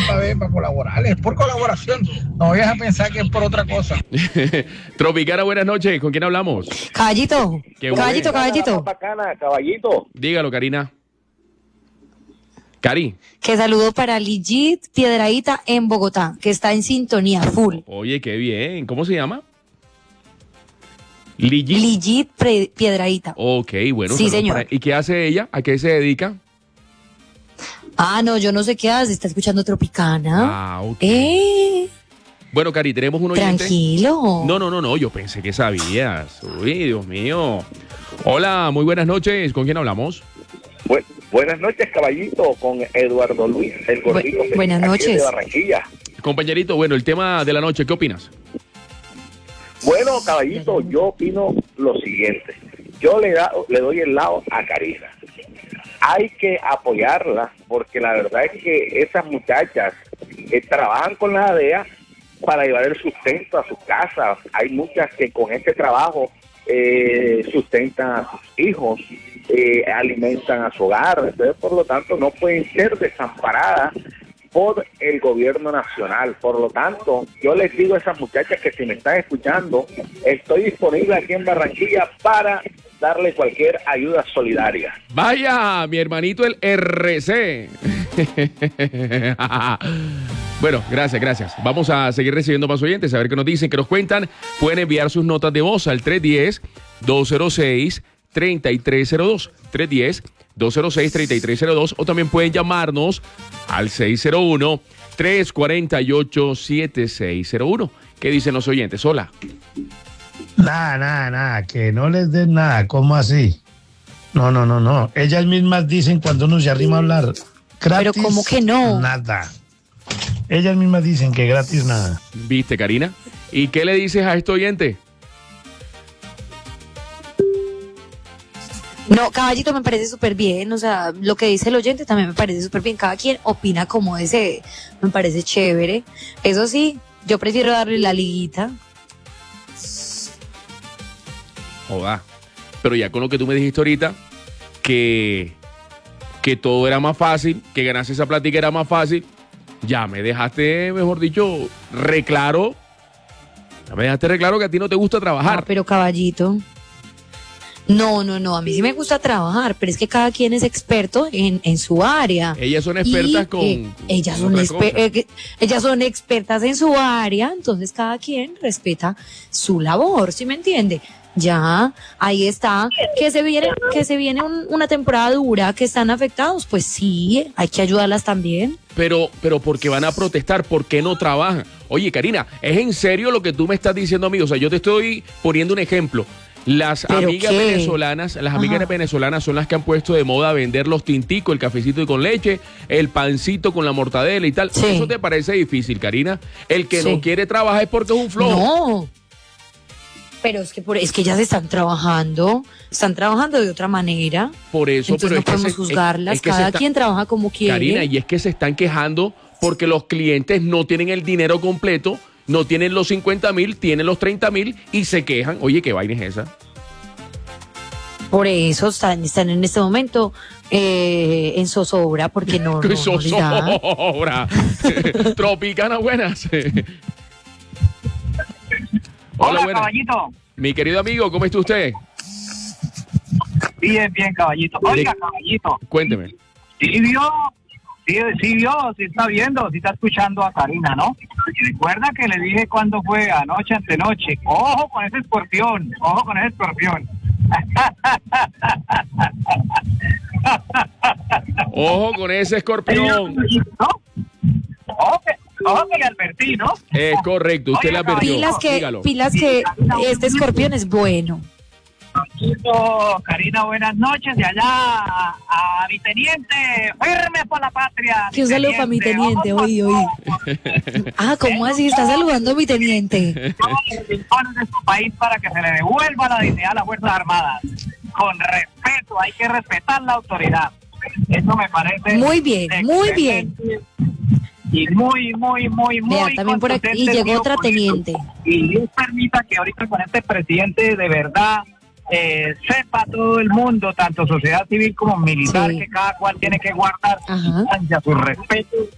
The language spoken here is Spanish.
para ver, para colaborar. Es por colaboración. No vayas a pensar que es por otra cosa. Tropicana, buenas noches. ¿Con quién hablamos? Caballito, Qué caballito, bueno. caballito. Bacana, caballito. Dígalo, Karina. Cari. Que saludo para Ligit Piedradita en Bogotá, que está en sintonía full. Oye, qué bien. ¿Cómo se llama? Ligit. Ligit Piedradita. Ok, bueno. Sí, saludos señor. para- ¿Y qué hace ella? ¿A qué se dedica? Ah, no, yo no sé qué hace, está escuchando Tropicana. Ah, ok. Bueno, Cari, tenemos un oyente. Tranquilo. No, yo pensé que sabías. Uy, Dios mío. Hola, muy buenas noches. ¿Con quién hablamos? Buenas noches, caballito, con Eduardo Luis, el gordito. Buenas aquí noches. De Barranquilla. Compañerito, bueno, el tema de la noche, ¿qué opinas? Bueno, caballito, yo opino lo siguiente. Yo le doy el lado a Karina. Hay que apoyarla, porque la verdad es que esas muchachas trabajan con la ADEA para llevar el sustento a sus casas. Hay muchas que con este trabajo sustentan a sus hijos, alimentan a su hogar. Entonces, por lo tanto, no pueden ser desamparadas por el gobierno nacional. Por lo tanto, yo les digo a esas muchachas que si me están escuchando, estoy disponible aquí en Barranquilla para darle cualquier ayuda solidaria. Vaya, mi hermanito el RC. Bueno, gracias. Vamos a seguir recibiendo más oyentes, a ver qué nos dicen, qué nos cuentan. Pueden enviar sus notas de voz al 310-206-3302. 310-206-3302. O también pueden llamarnos al 601-348-7601. ¿Qué dicen los oyentes? Hola. Nada, que no les den nada, ¿cómo así? No. Ellas mismas dicen cuando uno se arrima a hablar, gratis, Pero ¿cómo que no? nada. Ellas mismas dicen que gratis nada. ¿Viste, Karina? ¿Y qué le dices a este oyente? No, caballito, me parece súper bien, o sea, lo que dice el oyente también me parece súper bien, cada quien opina como desee, me parece chévere. Eso sí, yo prefiero darle la liguita. Joda. Pero ya con lo que tú me dijiste ahorita, que todo era más fácil, que ganarse esa plática era más fácil, ya me dejaste, mejor dicho, reclaro. Ya me dejaste reclaro que a ti no te gusta trabajar. Ah, pero caballito. No, a mí sí me gusta trabajar, pero es que cada quien es experto en su área. Ellas son expertas ellas con otra cosa. ellas son expertas en su área, entonces cada quien respeta su labor, ¿sí me entiende? Ya, ahí está, que se viene una temporada dura, que están afectados, pues sí, hay que ayudarlas también. Pero porque van a protestar, ¿por qué no trabajan? Oye, Karina, ¿es en serio lo que tú me estás diciendo a mí? O sea, yo te estoy poniendo un ejemplo. Las amigas venezolanas son las que han puesto de moda vender los tinticos, el cafecito con leche, el pancito con la mortadela y tal. Sí. ¿Eso te parece difícil, Karina? El que no quiere trabajar es porque es un flojo. No, pero es que ellas están trabajando de otra manera. Por eso, Entonces no podemos juzgarlas, es que cada quien trabaja como quiere. Karina, y es que se están quejando porque los clientes no tienen el dinero completo, no tienen los 50,000, tienen los 30,000 y se quejan. Oye, ¿qué vaina es esa? Por eso están en este momento en zozobra, porque no les da. Zozobra. Tropicana, buenas. Hola, buenas. caballito. Mi querido amigo, ¿cómo está usted? Bien, caballito. Oiga, caballito. Cuénteme. Sí está viendo, sí está escuchando a Karina, ¿no? Y recuerda que le dije cuando fue anoche, antenoche. Ojo con ese escorpión. Ojo con ese escorpión. ¿No? Ojo que le advertí, ¿no? Es correcto, usted le Oiga, advirtió. Pilas Dígalo. que este escorpión es bueno. Karina, buenas noches. De allá a mi teniente, firme por la patria. Que un saludo para mi teniente, oí. Ah, ¿cómo así? ¿Está saludando a mi teniente? Todos los rincones de su país para que se le devuelva la dignidad a las Fuerzas Armadas. Con respeto, hay que respetar la autoridad. Eso me parece... Muy bien. Y muy Vea, también por aquí y llegó otra teniente. Y Dios permita que ahorita con este presidente de verdad sepa todo el mundo, tanto sociedad civil como militar, Sí. que cada cual tiene que guardar Ajá. su respeto